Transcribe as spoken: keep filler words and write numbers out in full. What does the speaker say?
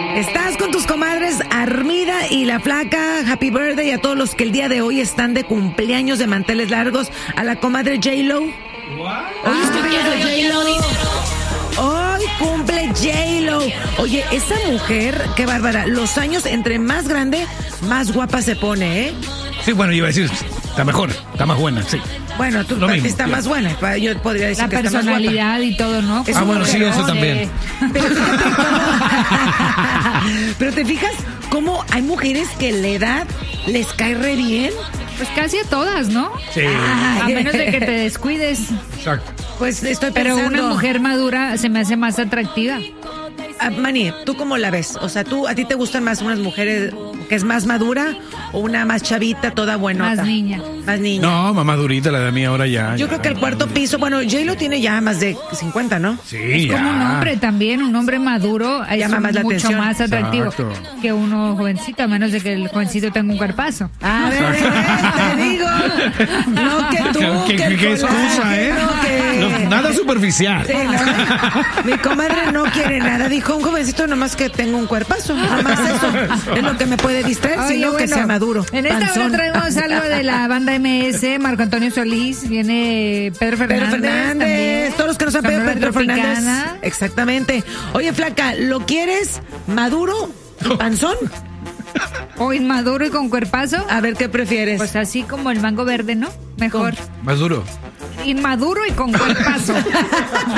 Estás con tus comadres Armida y la Flaca. Happy birthday a todos los que el día de hoy están de cumpleaños de manteles largos. A la comadre J-Lo. Hoy es cumpleaños de J-Lo. Hoy cumple J-Lo. Oye, esa mujer, qué bárbara. Los años, entre más grande, más guapa se pone, ¿eh? Sí, bueno, iba a decir, está mejor, está más buena, sí. Bueno, tú mismo, está claro. más buena. Yo podría decir la que está más guapa. La personalidad y todo, ¿no? Es ah, un bueno, sí, mujerón, eso también. Pero, pero te fijas cómo hay mujeres que la edad les cae re bien. Pues casi a todas, ¿no? Sí. A menos de que te descuides. Exacto. Pues estoy Pero pensando. una mujer madura se me hace más atractiva. Ah, Mani, ¿tú cómo la ves? O sea, ¿tú, ¿a ti te gustan más unas mujeres que es más madura o una más chavita, toda buenota? Más niña. Más niña. No, mamá durita, la de mí ahora ya. Yo ya, creo que el ya, cuarto ya. piso, bueno, J-Lo tiene ya más de cincuenta, ¿no? Sí, Es ya. como un hombre también, un hombre maduro es Llama más la mucho atención. más atractivo Exacto. que uno jovencito, a menos de que el jovencito tenga un cuerpazo. A ver, te digo. No que tú, ¿Qué, que qué, el qué excusa, eh? colágeno, que- No, nada superficial. Sí, ¿no? Mi comadre no quiere nada. Dijo un jovencito nomás que tenga un cuerpazo. Nomás eso es lo que me puede distraer, Oye, sino que bueno, sea maduro. En esta panzón. hora traemos algo de la banda M S, Marco Antonio Solís, viene Pedro Fernández. Pedro Fernández, también. todos los que nos han pedido Sonora Pedro Fernández. Tropicana. Exactamente. Oye, Flaca, ¿lo quieres maduro y panzón? O inmaduro y con cuerpazo. A ver, ¿qué prefieres? Pues así como el mango verde, ¿no? Mejor. Más duro. Inmaduro y con cuerpazo.